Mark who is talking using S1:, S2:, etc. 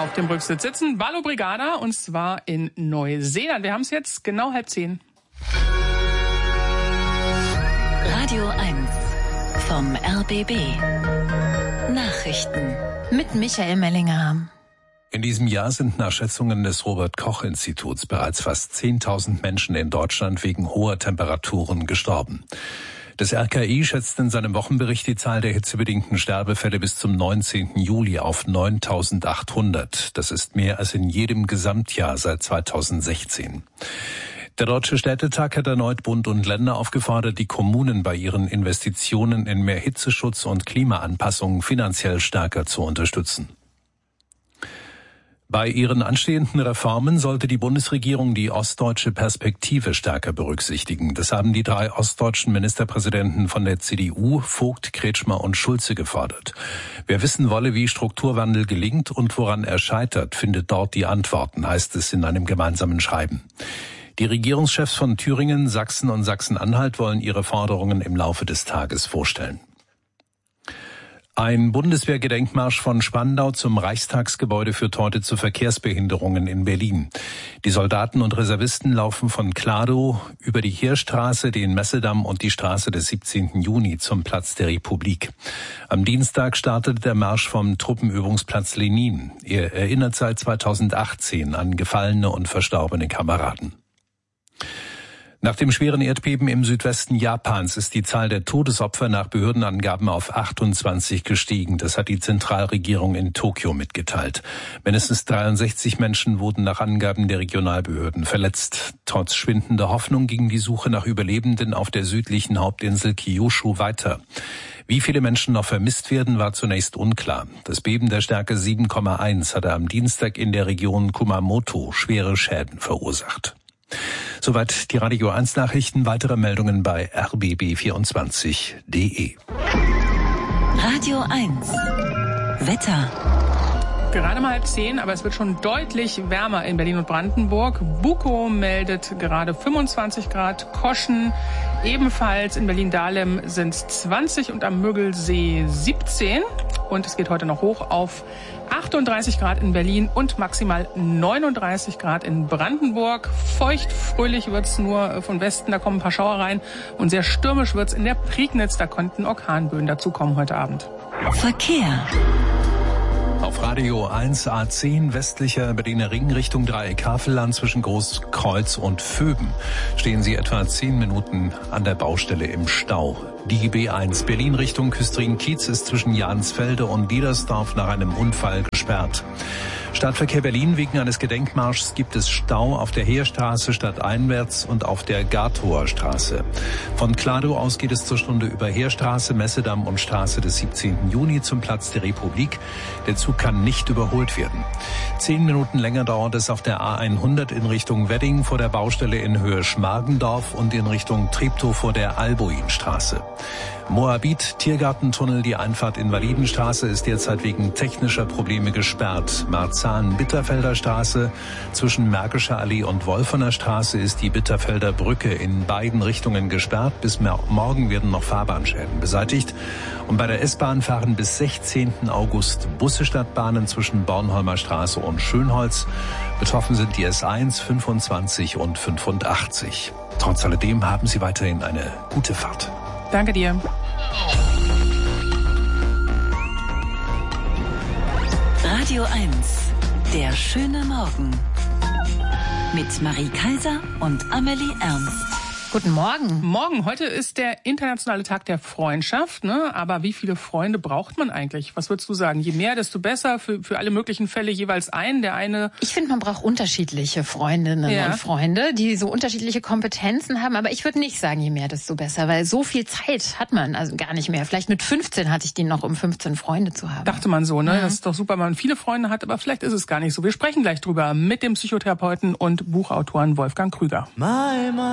S1: auf dem Rücksitz sitzen. Valo Brigada, und zwar in Neuseeland. Wir haben es jetzt genau 9:30.
S2: Radio 1 vom RBB. Nachrichten mit Michael Mellinger.
S3: In diesem Jahr sind nach Schätzungen des Robert-Koch-Instituts bereits fast 10.000 Menschen in Deutschland wegen hoher Temperaturen gestorben. Das RKI schätzt in seinem Wochenbericht die Zahl der hitzebedingten Sterbefälle bis zum 19. Juli auf 9.800. Das ist mehr als in jedem Gesamtjahr seit 2016. Der Deutsche Städtetag hat erneut Bund und Länder aufgefordert, die Kommunen bei ihren Investitionen in mehr Hitzeschutz und Klimaanpassung finanziell stärker zu unterstützen. Bei ihren anstehenden Reformen sollte die Bundesregierung die ostdeutsche Perspektive stärker berücksichtigen. Das haben die 3 ostdeutschen Ministerpräsidenten von der CDU, Vogt, Kretschmer und Schulze, gefordert. Wer wissen wolle, wie Strukturwandel gelingt und woran er scheitert, findet dort die Antworten, heißt es in einem gemeinsamen Schreiben. Die Regierungschefs von Thüringen, Sachsen und Sachsen-Anhalt wollen ihre Forderungen im Laufe des Tages vorstellen. Ein Bundeswehrgedenkmarsch von Spandau zum Reichstagsgebäude führt heute zu Verkehrsbehinderungen in Berlin. Die Soldaten und Reservisten laufen von Kladow über die Heerstraße, den Messedamm und die Straße des 17. Juni zum Platz der Republik. Am Dienstag startete der Marsch vom Truppenübungsplatz Lenin. Er erinnert seit 2018 an gefallene und verstorbene Kameraden. Nach dem schweren Erdbeben im Südwesten Japans ist die Zahl der Todesopfer nach Behördenangaben auf 28 gestiegen. Das hat die Zentralregierung in Tokio mitgeteilt. Mindestens 63 Menschen wurden nach Angaben der Regionalbehörden verletzt. Trotz schwindender Hoffnung ging die Suche nach Überlebenden auf der südlichen Hauptinsel Kyushu weiter. Wie viele Menschen noch vermisst werden, war zunächst unklar. Das Beben der Stärke 7,1 hatte am Dienstag in der Region Kumamoto schwere Schäden verursacht. Soweit die Radio 1 Nachrichten. Weitere Meldungen bei rbb24.de.
S2: Radio 1 Wetter.
S1: Gerade mal 9:30, aber es wird schon deutlich wärmer in Berlin und Brandenburg. Bukow meldet gerade 25 Grad, Koschen ebenfalls, in Berlin-Dahlem sind es 20 und am Müggelsee 17. Und es geht heute noch hoch auf 38 Grad in Berlin und maximal 39 Grad in Brandenburg. Feucht, fröhlich wird's nur von Westen, da kommen ein paar Schauer rein. Und sehr stürmisch wird's in der Prignitz, da könnten Orkanböen dazukommen heute Abend.
S2: Verkehr.
S3: Auf Radio 1 A10 westlicher Berliner Ring Richtung Dreieck Havelland zwischen Großkreuz und Vöben stehen Sie etwa 10 Minuten an der Baustelle im Stau. Die B1 Berlin Richtung Küstrin-Kiez ist zwischen Jansfelde und Diedersdorf nach einem Unfall gesperrt. Stadtverkehr Berlin: Wegen eines Gedenkmarschs gibt es Stau auf der Heerstraße stadteinwärts und auf der Gartower Straße. Von Kladow aus geht es zur Stunde über Heerstraße, Messedamm und Straße des 17. Juni zum Platz der Republik. Der Zug kann nicht überholt werden. 10 Minuten länger dauert es auf der A100 in Richtung Wedding vor der Baustelle in Höhe Schmargendorf und in Richtung Treptow vor der Albuinstraße. Moabit Tiergartentunnel, die Einfahrt Invalidenstraße ist derzeit wegen technischer Probleme gesperrt. Marzahn-Bitterfelder Straße zwischen Märkischer Allee und Wolfener Straße ist die Bitterfelder Brücke in beiden Richtungen gesperrt. Bis morgen werden noch Fahrbahnschäden beseitigt. Und bei der S-Bahn fahren bis 16. August Busse Stadtbahnen zwischen Bornholmer Straße und Schönholz. Betroffen sind die S1, 25 und 85. Trotz alledem haben Sie weiterhin eine gute Fahrt.
S1: Danke dir.
S2: Radio 1, der schöne Morgen. Mit Marie Kaiser und Amelie Ernst.
S4: Guten Morgen.
S1: Morgen, heute ist der internationale Tag der Freundschaft, ne? Aber wie viele Freunde braucht man eigentlich? Was würdest du sagen? Je mehr, desto besser, für alle möglichen Fälle jeweils einen. Der eine.
S4: Ich finde, man braucht unterschiedliche Freundinnen und Freunde, die so unterschiedliche Kompetenzen haben. Aber ich würde nicht sagen, je mehr, desto besser, weil so viel Zeit hat man also gar nicht mehr. Vielleicht mit 15 hatte ich die noch, um 15 Freunde zu haben.
S1: Dachte man so, ne? Das ist doch super, wenn man viele Freunde hat, aber vielleicht ist es gar nicht so. Wir sprechen gleich drüber mit dem Psychotherapeuten und Buchautoren Wolfgang Krüger.